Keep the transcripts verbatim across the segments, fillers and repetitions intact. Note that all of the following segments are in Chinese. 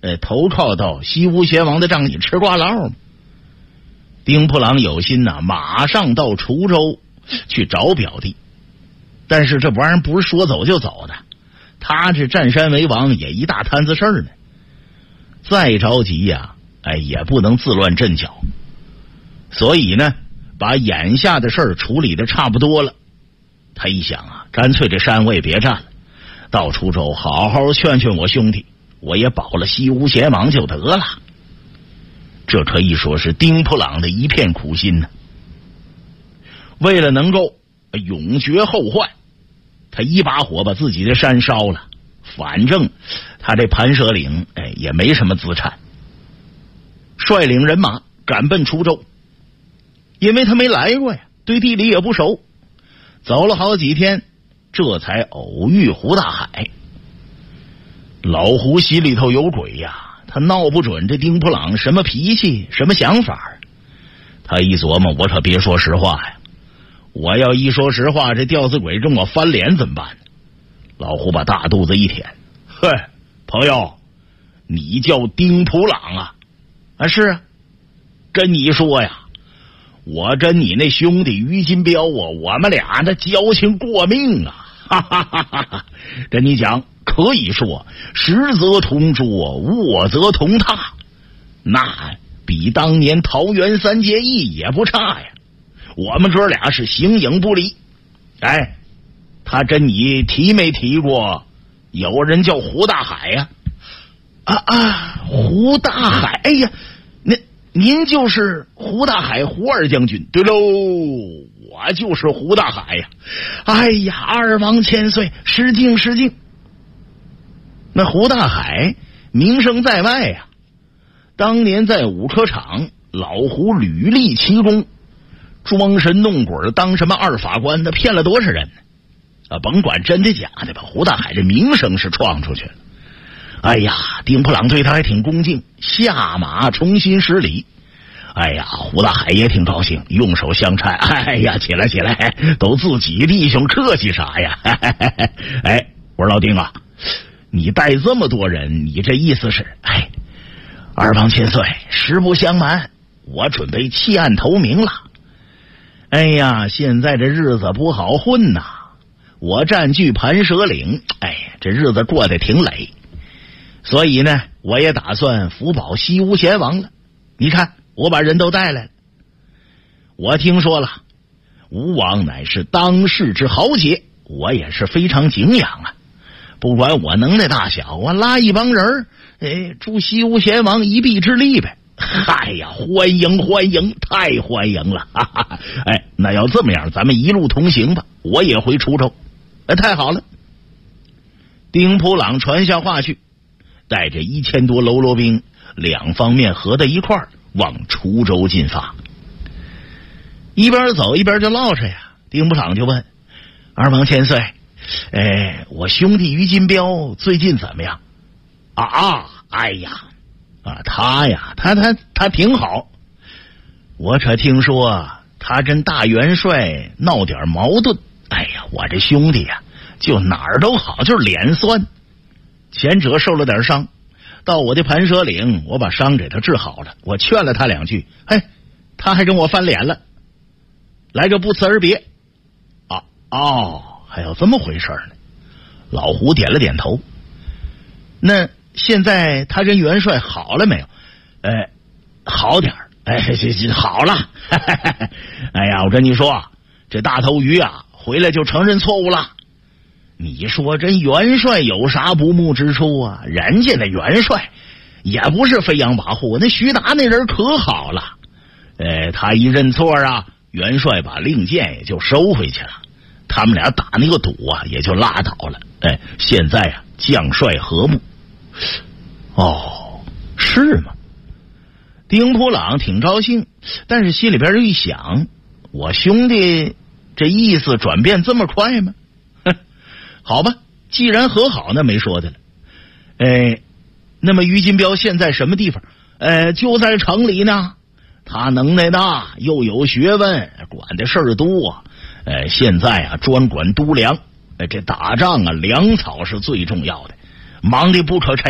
呃，投靠到西吴邪王的帐里吃瓜唠嘛。丁普朗有心呐、啊，马上到滁州去找表弟，但是这玩意儿不是说走就走的，他这占山为王也一大摊子事儿呢，再着急呀、啊，哎，也不能自乱阵脚，所以呢，把眼下的事儿处理的差不多了。他一想啊，干脆这山我也别占了，到滁州好好劝劝我兄弟，我也保了西吴邪王就得了。这可以说是丁普朗的一片苦心呢。为了能够永绝后患，他一把火把自己的山烧了。反正他这盘蛇岭哎也没什么资产，率领人马赶奔滁州。因为他没来过呀，对地理也不熟，走了好几天，这才偶遇胡大海。老胡心里头有鬼呀，他闹不准这丁普朗什么脾气什么想法。他一琢磨，我可别说实话呀，我要一说实话，这吊死鬼跟我翻脸怎么办？老胡把大肚子一舔，嘿，朋友，你叫丁普朗啊？啊，是啊，跟你说呀，我跟你那兄弟于金彪啊，我们俩的交情过命啊，哈哈哈哈哈！跟你讲，可以说实则同桌，卧则同榻，那比当年桃园三结义也不差呀。我们哥俩是形影不离。哎，他跟你提没提过有人叫胡大海呀？啊啊，胡大海，哎呀，您您就是胡大海胡二将军？对喽，我就是胡大海呀。哎呀，二王千岁，失敬失敬。那胡大海名声在外呀，当年在五科场，老胡屡立奇功，装神弄鬼，当什么二法官的，骗了多少人呢？啊，甭管真的假的吧，胡大海这名声是创出去了。哎呀，丁普朗对他还挺恭敬，下马重新施礼。哎呀，胡大海也挺高兴，用手相搀。哎呀，起来起来，都自己弟兄，客气啥呀？哎，我说老丁啊，你带这么多人，你这意思是？哎，二王千岁，实不相瞒，我准备弃暗投明了。哎呀，现在这日子不好混呐，我占据盘蛇岭，哎，这日子过得挺累，所以呢，我也打算辅保西吴贤王了。你看，我把人都带来了。我听说了，吴王乃是当世之豪杰，我也是非常敬仰啊。不管我能耐大小，我拉一帮人，哎，助西吴贤王一臂之力呗。嗨呀，欢迎欢迎，太欢迎了！哈哈，哎，那要这么样，咱们一路同行吧。我也回滁州，哎，太好了。丁普朗传下话去，带着一千多喽啰兵，两方面合在一块儿，往滁州进发。一边走一边就唠着呀。丁普朗就问：“二王千岁，哎，我兄弟于金彪最近怎么样？”啊啊，哎呀！啊，他呀，他他他挺好。我可听说他跟大元帅闹点矛盾。哎呀，我这兄弟呀，就哪儿都好，就是脸酸。前者受了点伤，到我的盘蛇岭，我把伤给他治好了。我劝了他两句，哎，他还跟我翻脸了，来个不辞而别。啊哦，还有这么回事呢？老胡点了点头。那现在他跟元帅好了没有？哎，好点儿，哎，这这好了。哎呀，我跟你说，这大头鱼啊，回来就承认错误了。你说这元帅有啥不睦之处啊？人家那元帅也不是飞扬跋扈，那徐达那人可好了。呃，他一认错啊，元帅把令箭也就收回去了。他们俩打那个赌啊，也就拉倒了。哎，现在啊，将帅和睦。哦，是吗？丁普朗挺高兴，但是心里边一想，我兄弟这意思转变这么快吗？哼，好吧，既然和好，那没说的了。哎，那么于金彪现在什么地方？呃，就在城里呢。他能耐大，又有学问，管的事儿多。呃，现在啊，专管督粮。呃，这打仗啊，粮草是最重要的。忙得不可开交，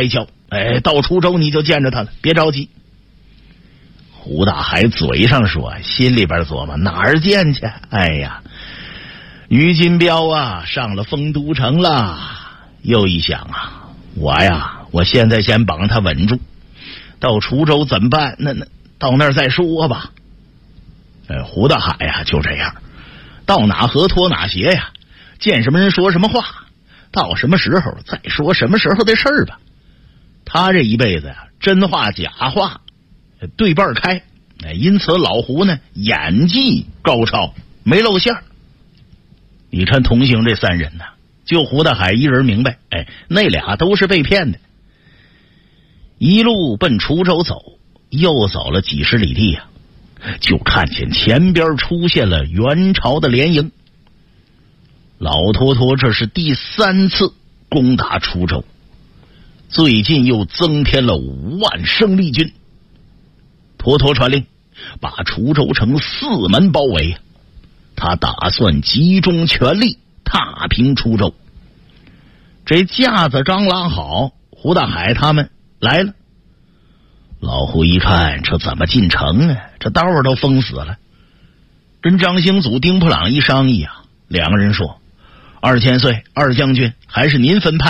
哎，到滁州你就见着他了，别着急。胡大海嘴上说，心里边琢磨哪儿见去？哎呀，于金彪啊，上了丰都城了。又一想啊，我呀，我现在先帮他稳住，到滁州怎么办？那那到那儿再说吧。哎，胡大海呀，就这样，到哪河拖哪鞋呀，见什么人说什么话，到什么时候再说什么时候的事儿吧。他这一辈子呀，真话假话对半开，因此老胡呢演技高超，没露馅儿。你看同行这三人呢，就胡大海一人明白，哎，那俩都是被骗的。一路奔滁州走，又走了几十里地呀、啊，就看见前边出现了元朝的联营。老脱脱这是第三次攻打滁州，最近又增添了五万生力军。脱脱传令，把滁州城四门包围，他打算集中全力踏平滁州。这架子刚拉好，胡大海他们来了。老胡一看，这怎么进城啊？这道儿都封死了。跟张兴祖、丁普朗一商议啊，两个人说：“二千岁，二将军，还是您分派。”